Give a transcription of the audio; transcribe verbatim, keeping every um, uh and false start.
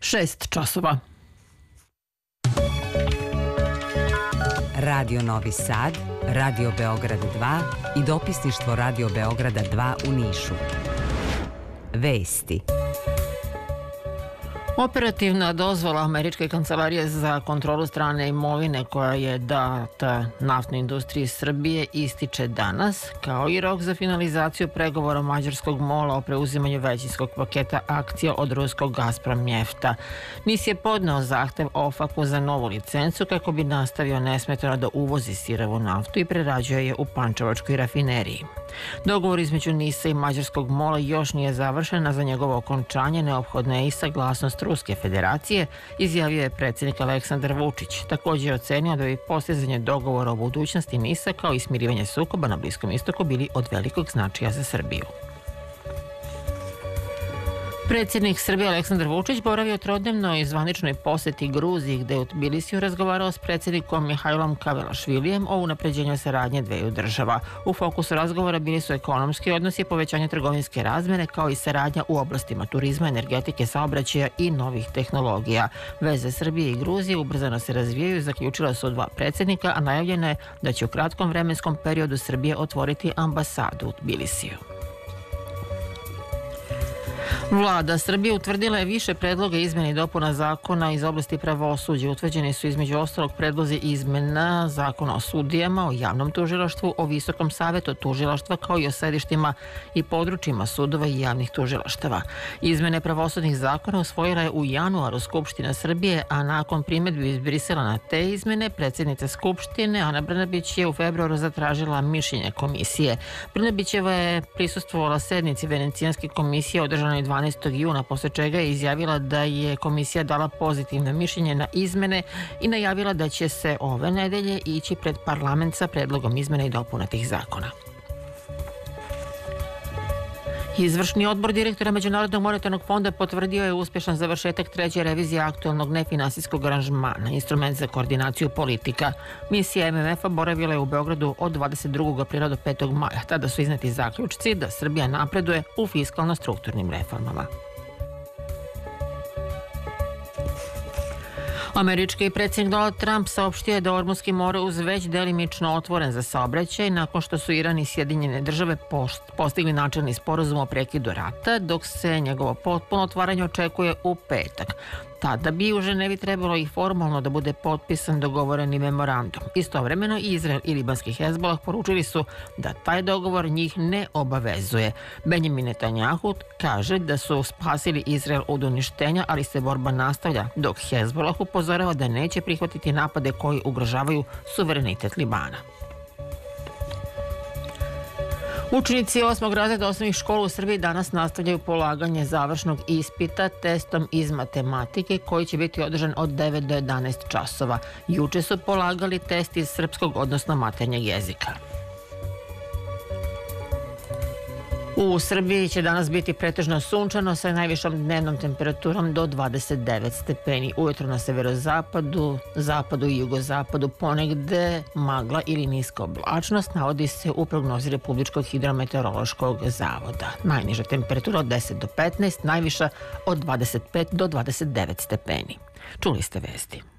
šest časova. Radio Novi Sad, Radio Beograd dva i dopisništvo Radio Beograda dva u Nišu. Vesti. Operativna dozvola Američke kancelarije za kontrolu strane imovine koja je data naftnoj industriji Srbije ističe danas, kao i rok za finalizaciju pregovora mađarskog mola o preuzimanju većinskog paketa akcija od ruskog Gazprom Njefta. NIS je podneo zahtev OFAC-u za novu licencu kako bi nastavio nesmetano da uvozi sirovu naftu i prerađuje je u pančevačkoj rafineriji. Dogovor između NIS-a i mađarskog mola još nije završen, a za njegovo okončanje neophodna je i saglasnost Ruske federacije, izjavio je predsjednik Aleksandar Vučić. Također je ocenio da bi postizanje dogovora o budućnosti NIS-a kao i smirivanje sukoba na Bliskom istoku bili od velikog značaja za Srbiju. Predsjednik Srbije Aleksandar Vučić boravio trodnevnoj zvaničnoj poseti Gruziji, gde je u Tbilisiju razgovarao s predsjednikom Mihajlom Kavelašvilijem o unapređenju saradnje dveju država. U fokusu razgovora bili su ekonomski odnosi, povećanje trgovinske razmjene, kao i saradnja u oblastima turizma, energetike, saobraćaja i novih tehnologija. Veze Srbije i Gruzije ubrzano se razvijaju, zaključila su dva predsjednika, a najavljeno je da će u kratkom vremenskom periodu Srbije otvoriti ambasadu u Tbilisiju. Vlada Srbije utvrdila je više predloga izmjena i dopuna zakona iz oblasti pravosuđa. Utvrđeni su između ostalog predlozi izmena zakona o sudijama, o javnom tužilaštvu, o visokom savjetu tužilaštva, kao i o sedištima i područjima sudova i javnih tužilaštava. Izmene pravosudnih zakona usvojila je u januaru Skupština Srbije, a nakon primjedbi iz Brisela na te izmene, predsjednica Skupštine Ana Brnabić je u februaru zatražila mišljenje komisije. Brnabićeva je prisustvovala sednici Venecijanske komisije održanoj dvanaestog juna, posle čega je izjavila da je komisija dala pozitivno mišljenje na izmene i najavila da će se ove nedelje ići pred parlament sa predlogom izmena i dopuna tih zakona. Izvršni odbor direktora Međunarodnog monetarnog fonda potvrdio je uspješan završetak treće revizije aktualnog nefinansijskog aranžmana, instrument za koordinaciju politika. Misija M M F-a boravila je u Beogradu od dvadeset drugog aprila do petog maja. Tada su izneti zaključci da Srbija napreduje u fiskalno-strukturnim reformama. Američki predsjednik Donald Trump saopštio je da Ormuzski moreuz već delimično otvoren za saobraćaj nakon što su Iran i Sjedinjene države postigli načelni sporazum o prekidu rata, dok se njegovo potpuno otvaranje očekuje u petak. Tada bi u Ženevi trebalo i formalno da bude potpisan dogovoreni memorandum. Istovremeno Izrael i libanski Hezbolah poručili su da taj dogovor njih ne obavezuje. Benjamin Netanjahu kaže da su spasili Izrael od uništenja, ali se borba nastavlja, dok Hezbolah upozorava da neće prihvatiti napade koji ugrožavaju suverenitet Libana. Učenici osmog razreda osnovnih škola u Srbiji danas nastavljaju polaganje završnog ispita testom iz matematike koji će biti održan od devet do jedanaest časova. Juče su polagali test iz srpskog, odnosno maternjeg jezika. U Srbiji će danas biti pretežno sunčano sa najvišom dnevnom temperaturom do dvadeset devet stepeni. Ujutro na severozapadu, zapadu i jugozapadu ponegde magla ili niska oblačnost, navodi se u prognozi Republičkog hidrometeorološkog zavoda. Najniža temperatura od deset do petnaest, najviša od dvadeset pet do dvadeset devet stepeni. Čuli ste vesti.